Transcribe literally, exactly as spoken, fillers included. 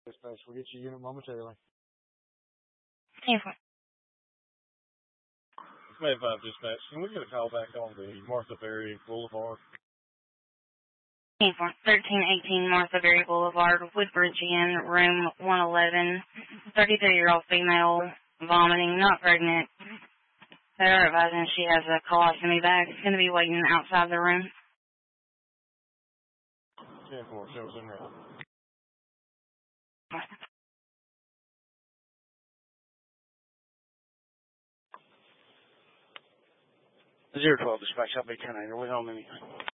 Dispatch, we'll get your unit momentarily. ten four. May five Dispatch, can we get a call back on the Martha Berry Boulevard? ten four. thirteen eighteen Martha Berry Boulevard, Woodbridge Inn, room one eleven. thirty-three-year-old female, vomiting, not pregnant. They're advising she has a colostomy bag. It's going to be waiting outside the room. ten four, show us in route. zero twelve Dispatch, I'll be ten eight. Are we home anything?